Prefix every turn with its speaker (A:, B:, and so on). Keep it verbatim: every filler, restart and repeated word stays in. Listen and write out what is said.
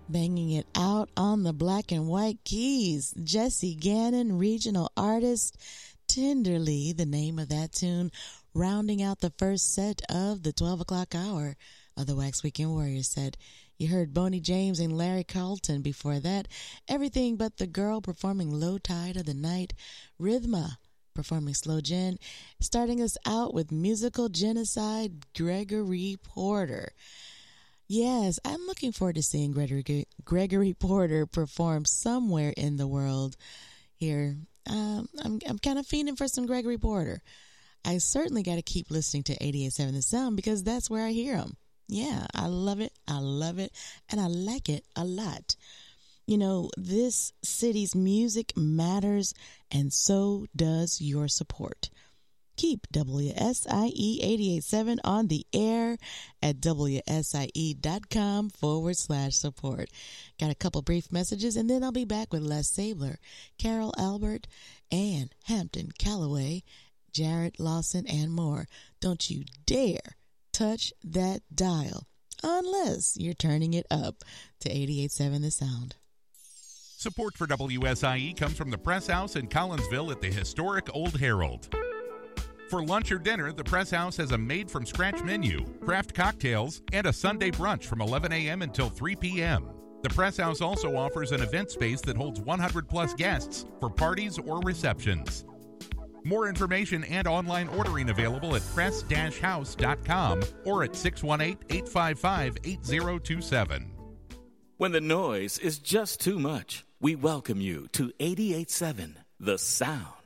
A: Banging it out on the black and white keys. Jesse Gannon, regional artist. Tenderly, the name of that tune, rounding out the first set of the twelve o'clock hour of the Wax Weekend Warriors set. You heard Boney James and Larry Carlton before that. Everything But the Girl performing Low Tide of the Night. Rhythma performing Slow Gen. Starting us out with Musical Genocide, Gregory Porter. Yes, I'm looking forward to seeing Gregory, Gregory Porter perform somewhere in the world here. Um, I'm I'm kind of fiending for some Gregory Porter. I certainly got to keep listening to eighty-eight point seven The Sound because that's where I hear him. Yeah, I love it. I love it. And I like it a lot. You know, this city's music matters, and so does your support. Keep W S I E eighty-eight point seven on the air at W S I E dot com forward slash support. Got a couple brief messages, and then I'll be back with Les Sabler, Carol Albert, and Hampton Calloway, Jared Lawson, and more. Don't you dare touch that dial unless you're turning it up to eighty-eight point seven The Sound.
B: Support for W S I E comes from the Press House in Collinsville at the historic Old Herald. For lunch or dinner, the Press House has a made-from-scratch menu, craft cocktails, and a Sunday brunch from eleven a.m. until three p.m. The Press House also offers an event space that holds one hundred plus guests for parties or receptions. More information and online ordering available at press dash house dot com or at six one eight, eight five five, eight zero two seven.
C: When the noise is just too much, we welcome you to eighty-eight point seven The Sound.